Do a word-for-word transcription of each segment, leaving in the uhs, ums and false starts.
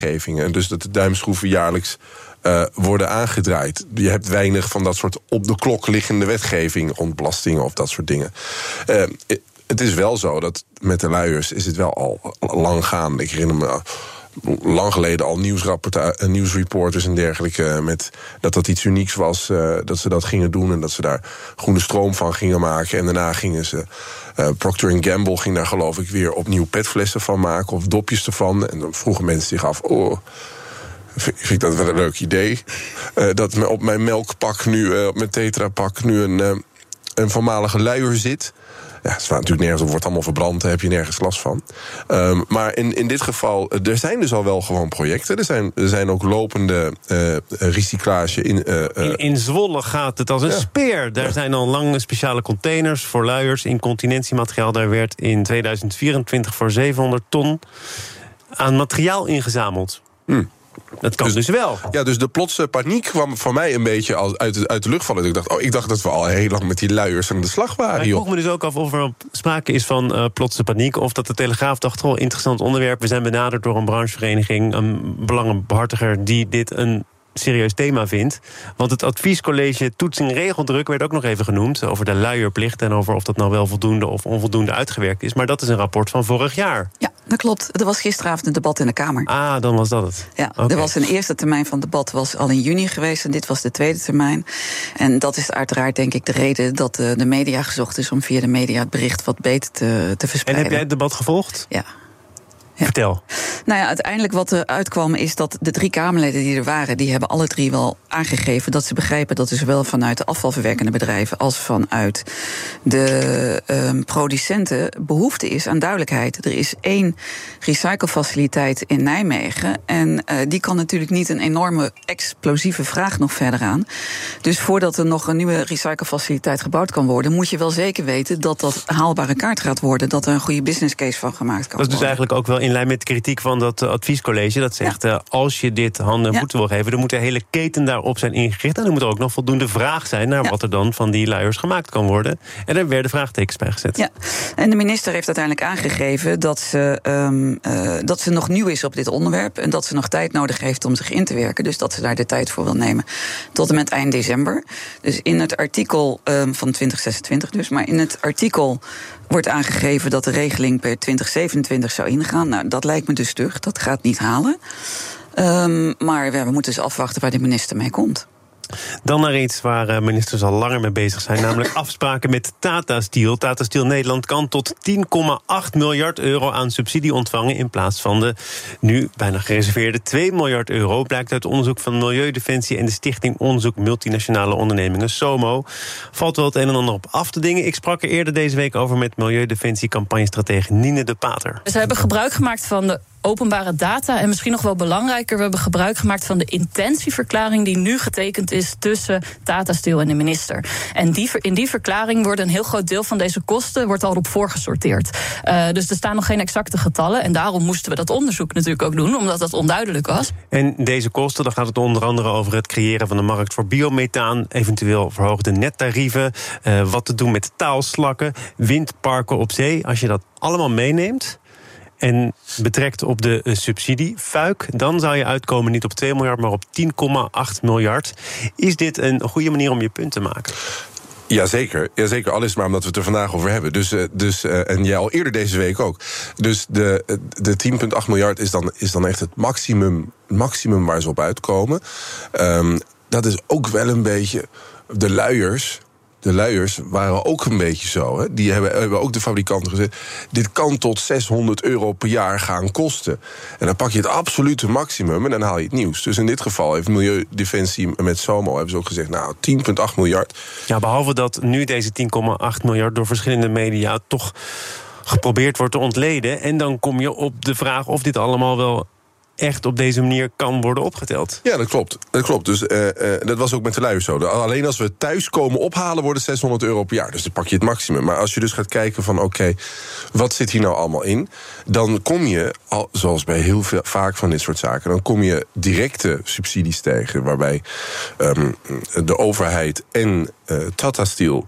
wetgevingen. En dus dat de duimschroeven jaarlijks uh, worden aangedraaid. Je hebt weinig van dat soort op de klok liggende wetgeving, ontbelastingen of dat soort dingen. Uh, het is wel zo dat met de luiers is het wel al lang gaande. Ik herinner me lang geleden al nieuwsreporters en dergelijke, met dat dat iets unieks was, uh, dat ze dat gingen doen en dat ze daar groene stroom van gingen maken. En daarna gingen ze, uh, Procter en Gamble ging daar geloof ik weer opnieuw petflessen van maken of dopjes ervan. En dan vroegen mensen zich af, oh, vind ik dat wel een leuk idee. Uh, dat op mijn melkpak nu, uh, op mijn tetrapak nu een, uh, een voormalige luier zit. Ja, het staat natuurlijk nergens op, wordt allemaal verbrand, daar heb je nergens last van. Um, maar in, in dit geval, er zijn dus al wel gewoon projecten. Er zijn, er zijn ook lopende uh, recyclage in, uh, uh, in... In Zwolle gaat het als een ja. speer. Daar ja. zijn al lang speciale containers voor luiers, incontinentiemateriaal. Daar werd in tweeduizend vierentwintig voor zevenhonderd ton aan materiaal ingezameld. Hmm. Dat kan dus, dus wel. Ja, dus de plotse paniek kwam voor mij een beetje uit de, uit de lucht vallen. Ik dacht, oh, ik dacht dat we al heel lang met die luiers aan de slag waren. Ik vroeg me dus ook af of er sprake is van uh, plotse paniek, of dat de Telegraaf dacht, oh, interessant onderwerp. We zijn benaderd door een branchevereniging, een belangenbehartiger die dit een serieus thema vindt. Want het adviescollege Toetsing Regeldruk werd ook nog even genoemd over de luierplicht en over of dat nou wel voldoende of onvoldoende uitgewerkt is. Maar dat is een rapport van vorig jaar. Ja, dat klopt. Er was gisteravond een debat in de Kamer. Ah, dan was dat het. Ja, okay. Er was een eerste termijn van het debat was al in juni geweest en dit was de tweede termijn. En dat is uiteraard denk ik de reden dat de, de media gezocht is om via de media het bericht wat beter te, te verspreiden. En heb jij het debat gevolgd? Ja. Ja. Vertel. Nou ja, uiteindelijk wat er uitkwam is dat de drie Kamerleden die er waren, die hebben alle drie wel aangegeven dat ze begrijpen dat er zowel vanuit de afvalverwerkende bedrijven als vanuit de um, producenten behoefte is aan duidelijkheid. Er is één recyclefaciliteit in Nijmegen en uh, die kan natuurlijk niet een enorme explosieve vraag nog verder aan. Dus voordat er nog een nieuwe recyclefaciliteit gebouwd kan worden, moet je wel zeker weten dat dat haalbare kaart gaat worden, dat er een goede business case van gemaakt kan worden. Dat is dus eigenlijk ook wel in lijn met de kritiek van dat adviescollege. Dat zegt, ja. uh, als je dit handen en voeten ja. wil geven, dan moet de hele keten daarop zijn ingericht. En dan moet er ook nog voldoende vraag zijn naar ja. wat er dan van die luiers gemaakt kan worden. En er werden vraagtekens bij gezet. Ja. En de minister heeft uiteindelijk aangegeven dat ze, um, uh, dat ze nog nieuw is op dit onderwerp en dat ze nog tijd nodig heeft om zich in te werken. Dus dat ze daar de tijd voor wil nemen tot en met eind december. Dus in het artikel um, van twintig zesentwintig dus, maar in het artikel wordt aangegeven dat de regeling per twintig zevenentwintig zou ingaan. Nou, dat lijkt me dus stug. Dat gaat niet halen. Um, maar we moeten dus afwachten waar de minister mee komt. Dan naar iets waar ministers al langer mee bezig zijn, namelijk afspraken met Tata Steel. Tata Steel Nederland kan tot tien komma acht miljard euro aan subsidie ontvangen in plaats van de nu bijna gereserveerde twee miljard euro. Blijkt uit onderzoek van Milieudefensie en de Stichting Onderzoek Multinationale Ondernemingen, SOMO. Valt wel het een en ander op af te dingen. Ik sprak er eerder deze week over met Milieudefensie campagnestratege Nine de Pater. Ze hebben gebruik gemaakt van de openbare data en misschien nog wel belangrijker, we hebben gebruik gemaakt van de intentieverklaring die nu getekend is tussen Tata Steel en de minister. En die, in die verklaring wordt een heel groot deel van deze kosten wordt al op voorgesorteerd. Uh, dus er staan nog geen exacte getallen en daarom moesten we dat onderzoek natuurlijk ook doen, omdat dat onduidelijk was. En deze kosten, dan gaat het onder andere over het creëren van de markt voor biomethaan, eventueel verhoogde nettarieven, uh, wat te doen met taalslakken, windparken op zee. Als je dat allemaal meeneemt en betrekt op de uh, subsidie, fuik, dan zou je uitkomen niet op twee miljard, maar op tien komma acht miljard. Is dit een goede manier om je punt te maken? Jazeker, jazeker. Al is het maar omdat we het er vandaag over hebben. Dus, uh, dus, uh, en jij al eerder deze week ook. Dus de, de tien komma acht miljard is dan, is dan echt het maximum, maximum waar ze op uitkomen. Um, dat is ook wel een beetje de luiers. De luiers waren ook een beetje zo. Hè. Die hebben, hebben ook de fabrikanten gezegd, dit kan tot zeshonderd euro per jaar gaan kosten. En dan pak je het absolute maximum en dan haal je het nieuws. Dus in dit geval heeft Milieudefensie met SOMO hebben ze ook gezegd, nou, tien komma acht miljard. Ja, behalve dat nu deze tien komma acht miljard door verschillende media toch geprobeerd wordt te ontleden. En dan kom je op de vraag of dit allemaal wel echt op deze manier kan worden opgeteld. Ja, dat klopt. Dat klopt. Dus uh, uh, dat was ook met de luiers zo. Alleen als we het thuis komen ophalen, wordt het zeshonderd euro per jaar. Dus dan pak je het maximum. Maar als je dus gaat kijken van, oké, okay, wat zit hier nou allemaal in? Dan kom je, al, zoals bij heel veel, vaak van dit soort zaken, dan kom je directe subsidies tegen, waarbij um, de overheid en uh, Tata Steel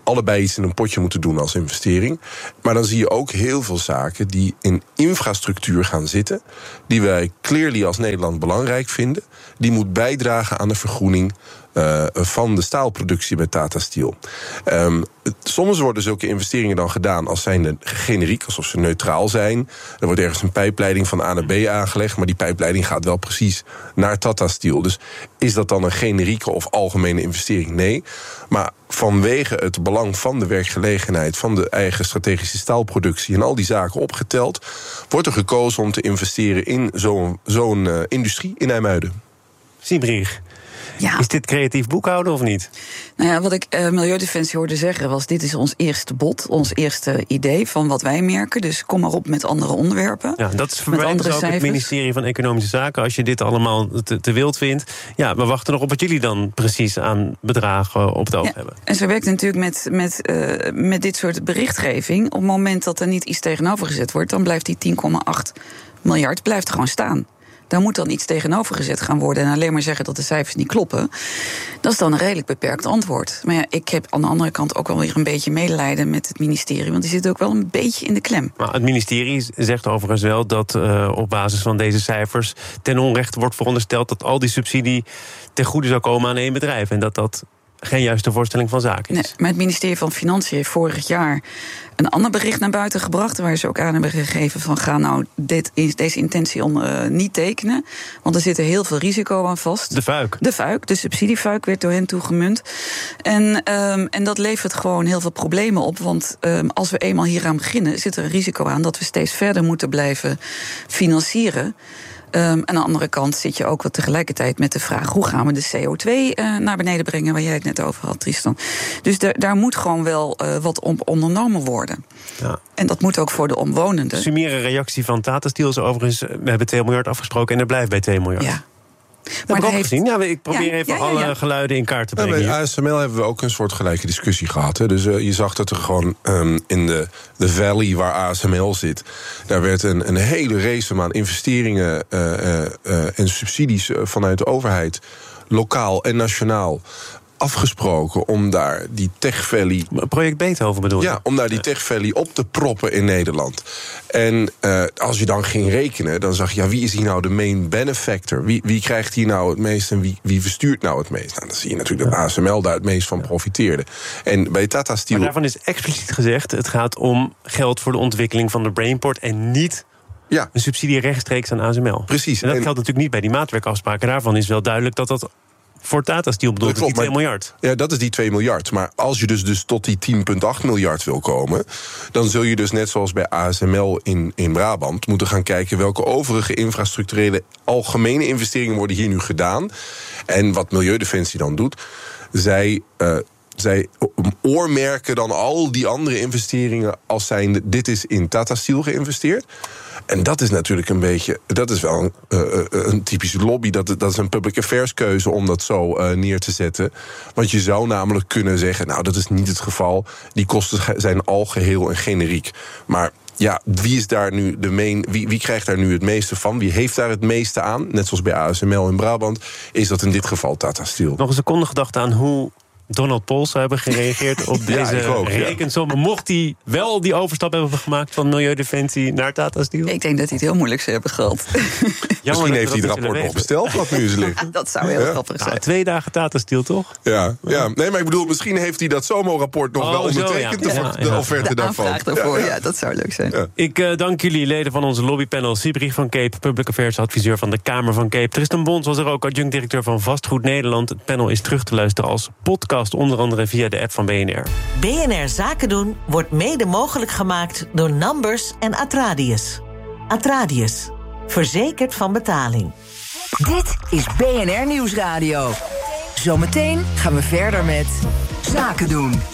allebei iets in een potje moeten doen als investering. Maar dan zie je ook heel veel zaken die in infrastructuur gaan zitten, die wij clearly als Nederland belangrijk vinden. Die moet bijdragen aan de vergroening Uh, van de staalproductie bij Tata Steel. Um, soms worden zulke investeringen dan gedaan als zijnde generiek, alsof ze neutraal zijn. Er wordt ergens een pijpleiding van A naar B aangelegd, maar die pijpleiding gaat wel precies naar Tata Steel. Dus is dat dan een generieke of algemene investering? Nee. Maar vanwege het belang van de werkgelegenheid, van de eigen strategische staalproductie en al die zaken opgeteld, wordt er gekozen om te investeren in zo'n, zo'n uh, industrie in IJmuiden. Siebrich. Ja. Is dit creatief boekhouden of niet? Nou ja, wat ik uh, Milieudefensie hoorde zeggen was, dit is ons eerste bod, ons eerste idee van wat wij merken. Dus kom maar op met andere onderwerpen. Ja, dat is verwijt ook het ministerie van Economische Zaken. Als je dit allemaal te, te wild vindt. Ja, we wachten nog op wat jullie dan precies aan bedragen op het oog ja, hebben. En zo werkt het natuurlijk met, met, uh, met dit soort berichtgeving. Op het moment dat er niet iets tegenover gezet wordt, dan blijft die tien komma acht miljard blijft gewoon staan. Daar moet dan iets tegenover gezet gaan worden. En alleen maar zeggen dat de cijfers niet kloppen, dat is dan een redelijk beperkt antwoord. Maar ja, ik heb aan de andere kant ook wel weer een beetje medelijden met het ministerie, want die zit ook wel een beetje in de klem. Maar het ministerie zegt overigens wel dat uh, op basis van deze cijfers ten onrechte wordt verondersteld dat al die subsidie ten goede zou komen aan één bedrijf. En dat dat geen juiste voorstelling van zaken is. Nee, maar het ministerie van Financiën heeft vorig jaar een ander bericht naar buiten gebracht, waar ze ook aan hebben gegeven van ga nou dit, deze intentie on, uh, niet tekenen, want er zit er heel veel risico aan vast. De fuik. De fuik, de subsidiefuik werd door hen toegemunt. En, um, en dat levert gewoon heel veel problemen op, want um, als we eenmaal hieraan beginnen, zit er een risico aan dat we steeds verder moeten blijven financieren. Um, aan de andere kant zit je ook wel tegelijkertijd met de vraag, hoe gaan we de C O twee uh, naar beneden brengen, waar jij het net over had, Tristan. Dus de, daar moet gewoon wel uh, wat op ondernomen worden. Ja. En dat moet ook voor de omwonenden. Summiere reactie van Tata Steel is overigens, we hebben twee miljard afgesproken en er blijft bij twee miljard. Ja. Dat maar heb ik ook heeft... gezien. Ja, ik probeer ja, even ja, ja, ja. alle geluiden in kaart te brengen. Ja, bij A S M L hebben we ook een soort gelijke discussie gehad. Hè. Dus uh, je zag dat er gewoon um, in de, de valley waar A S M L zit, daar werd een, een hele race aan investeringen uh, uh, uh, en subsidies uh, vanuit de overheid, lokaal en nationaal, afgesproken om daar die Tech Valley... Project Beethoven bedoel je? Ja, om daar die Tech Valley op te proppen in Nederland. En uh, als je dan ging rekenen, dan zag je, ja, wie is hier nou de main benefactor? Wie, wie krijgt hier nou het meest en wie, wie verstuurt nou het meest? Nou, dan zie je natuurlijk dat A S M L daar het meest van profiteerde. En bij Tata Steel... Maar daarvan is expliciet gezegd, het gaat om geld voor de ontwikkeling van de Brainport en niet ja. een subsidie rechtstreeks aan A S M L. Precies. En dat en... geldt natuurlijk niet bij die maatwerkafspraken. Daarvan is wel duidelijk dat dat voor Tata Steel bedoelt die twee miljard. Ja, dat is die twee miljard. Maar als je dus, dus tot die tien komma acht miljard wil komen, dan zul je dus net zoals bij A S M L in, in Brabant moeten gaan kijken welke overige infrastructurele algemene investeringen worden hier nu gedaan. En wat Milieudefensie dan doet, zij... Uh, Zij oormerken dan al die andere investeringen als zijnde, dit is in Tata Steel geïnvesteerd. En dat is natuurlijk een beetje, dat is wel een, uh, een typische lobby. Dat, dat is een public affairs keuze om dat zo uh, neer te zetten. Want je zou namelijk kunnen zeggen, nou, dat is niet het geval. Die kosten zijn al geheel en generiek. Maar ja, wie is daar nu de main, wie, wie krijgt daar nu het meeste van? Wie heeft daar het meeste aan? Net zoals bij A S M L in Brabant, is dat in dit geval Tata Steel. Nog een seconde gedachte aan hoe Donald Pols zou hebben gereageerd op deze ja, ook, rekensommen. Ja. Mocht hij wel die overstap hebben gemaakt van Milieudefensie naar Tata Steel? Ik denk dat hij het heel moeilijk zou hebben gehad. Misschien heeft hij het rapport nog besteld, wat nu is liggen. Dat zou heel ja. grappig zijn. Nou, twee dagen Tata Steel, toch? Ja, ja, nee, maar ik bedoel, misschien heeft hij dat SOMO-rapport nog oh, wel ondertekend. Zo, ja. De, ja. de offerte de daarvan. daarvoor, ja. ja, dat zou leuk zijn. Ja. Ik uh, dank jullie, leden van onze lobbypanel. Siebrich van Cape, Public Affairs adviseur van de Kamer van Cape. Tristan Bons was er ook, adjunct-directeur van Vastgoed Nederland. Het panel is terug te luisteren als podcast, onder andere via de app van B N R. B N R Zaken doen wordt mede mogelijk gemaakt door Numbers en Atradius. Atradius, verzekerd van betaling. Dit is B N R Nieuwsradio. Zometeen gaan we verder met Zaken doen.